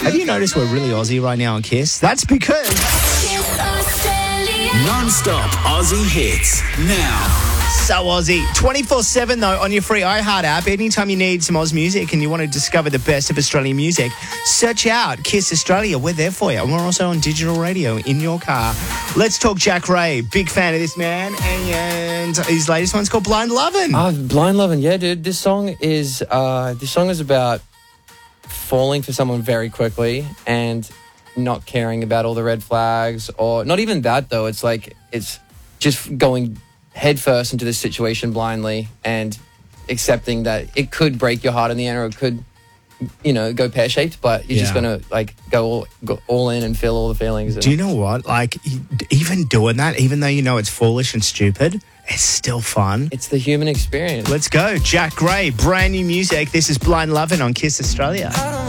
Have you noticed we're really Aussie right now on Kiss? That's because Non-stop Aussie hits now. so Aussie. 24/7 though on your free iHeart app. Anytime you need some Oz music and you want to discover the best of Australian music, search out Kiss Australia. We're there for you. And we're also on digital radio in your car. Let's talk Jack Ray. Big fan of this man. And his latest one's called Blind Lovin'. Blind Lovin', yeah, dude. This song is about falling for someone very quickly and not caring about all the red flags, or not even that though. It's like it's just going headfirst into this situation blindly and accepting that it could break your heart in the end, or it could, go pear-shaped, but you're just gonna go all in and feel all the feelings. Do you know what? Like, even doing that, even though you know it's foolish and stupid, it's still fun. It's the human experience. Let's go. Jack Ray, brand new music. This is Blind Lovin' on Kiss Australia.